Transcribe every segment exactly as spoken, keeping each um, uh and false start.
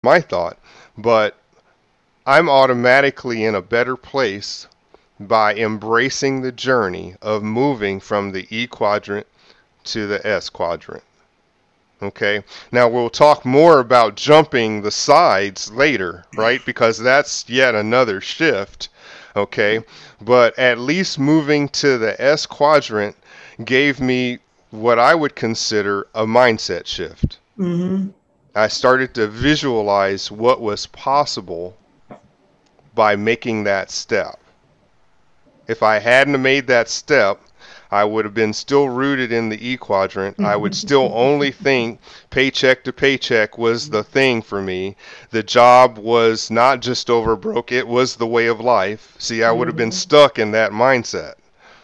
my thought, but I'm automatically in a better place by embracing the journey of moving from the E quadrant to the S quadrant. Okay, now we'll talk more about jumping the sides later, right? Because that's yet another shift. Okay, but at least moving to the S quadrant gave me what I would consider a mindset shift. Mm-hmm. I started to visualize what was possible by making that step. If I hadn't made that step, I would have been still rooted in the E quadrant. I would still only think paycheck to paycheck was the thing for me. The job was not just over broke, it was the way of life. See, I would have been stuck in that mindset.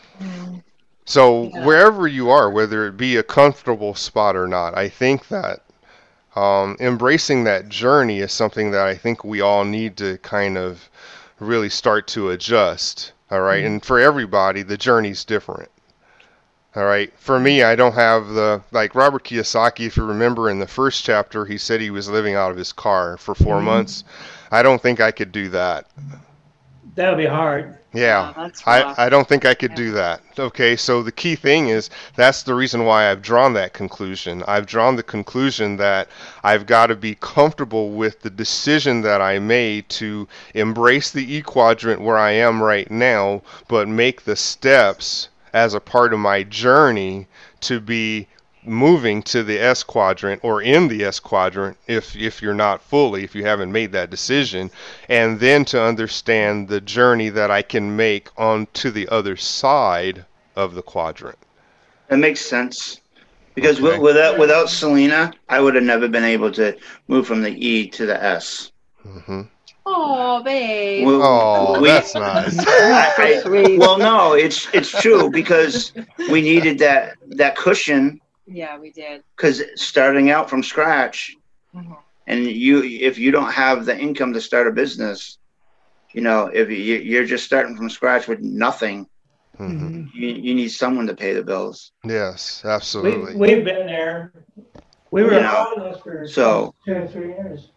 So Yeah. wherever you are, whether it be a comfortable spot or not, I think that um, embracing that journey is something that I think we all need to kind of really start to adjust. All right, and for everybody, the journey's different. All right. For me, I don't have the, like Robert Kiyosaki, if you remember in the first chapter, he said he was living out of his car for four Mhm. months. I don't think I could do that. That would be hard. Yeah. Yeah, that's I, rough. I don't think I could do that. Okay, so the key thing is that's the reason why I've drawn that conclusion. I've drawn the conclusion that I've got to be comfortable with the decision that I made to embrace the E quadrant where I am right now, but make the steps as a part of my journey to be moving to the S quadrant or in the S quadrant if if you're not fully, if you haven't made that decision, and then to understand the journey that I can make on to the other side of the quadrant. That makes sense. Because Okay. wi- without without Selena, I would have never been able to move from the E to the S. hmm Oh, babe. We, Oh, we, that's nice. I, So I, sweet. well, no, it's it's true because we needed that that cushion Yeah, we did. because starting out from scratch, Mhm. and you if you don't have the income to start a business, you know, if you, you're just starting from scratch with nothing, hmm Mhm. you, you need someone to pay the bills. Yes, We absolutely. we've been there. We were You know, homeless for so two or three years.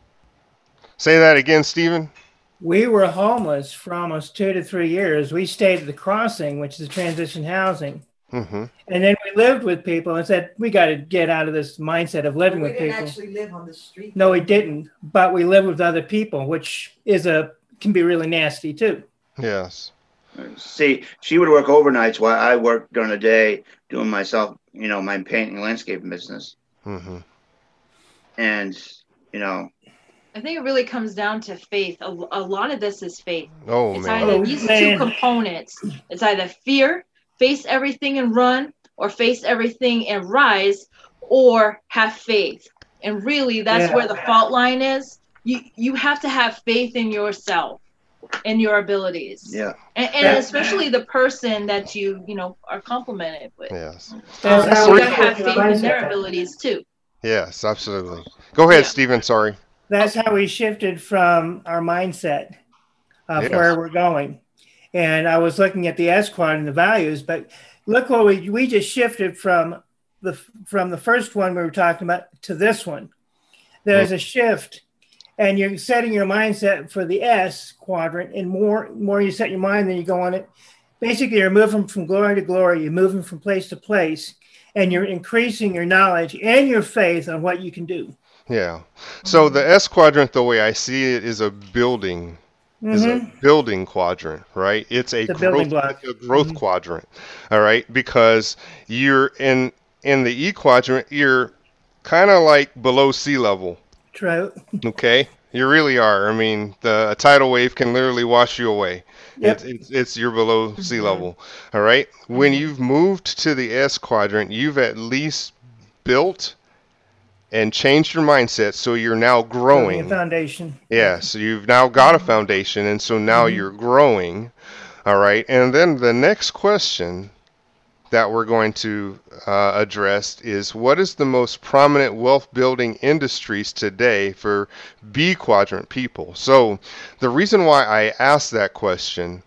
Say that again, Stephen. We were homeless for almost two to three years. We stayed at the crossing, which is transition housing. hmm And then we lived with people and said, we got to get out of this mindset of living We with didn't people. actually live on the street. No, we didn't. But we lived with other people, which is a can be really nasty too. Yes. see, she would work overnights while I worked during the day doing myself, you know, my painting and landscaping business. hmm And, you know, I think it really comes down to faith. A, a lot of this is faith. Oh It's man. either Oh, these man. two components. It's either fear, face everything and run, or face everything and rise, or have faith. And really, that's Yeah. where the fault line is. You you have to have faith in yourself and your abilities, yeah. and, and Yeah. especially the person that you you know are complimented with. Yes. That's Um, how you we gotta have shifted faith our in their mindset. abilities too. Yes, absolutely. Go ahead, Yeah. Stephen. Sorry. That's how we shifted from our mindset of Yes. where we're going. And I was looking at the S quad and the values, but look what we we just shifted from the from the first one we were talking about to this one. There's a shift, and you're setting your mindset for the S quadrant, and more more you set your mind, then you go on it. Basically, you're moving from glory to glory. You're moving from place to place, and you're increasing your knowledge and your faith on what you can do. Yeah. So the S quadrant, the way I see it, is a building is a Mhm. building quadrant, right? It's a The growth building block. it's a growth Mhm. quadrant. All right? Because you're in in the E quadrant, you're kind of like below sea level, True. okay? You really are. I mean, the a tidal wave can literally wash you away. Yep. It's it's it's you're below sea Mhm. level. All right? When Mhm. you've moved to the S quadrant, you've at least built and changed your mindset so you're now Building a growing. foundation. Yeah, so you've now got a foundation, and so now Mhm. you're growing. All right, and then the next question that we're going to uh, address is what is the most prominent wealth building industries today for B quadrant people? So the reason why I asked that question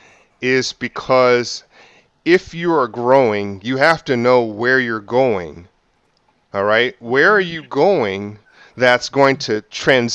is because if you are growing, you have to know where you're going. All right, where are you going that's going to transcend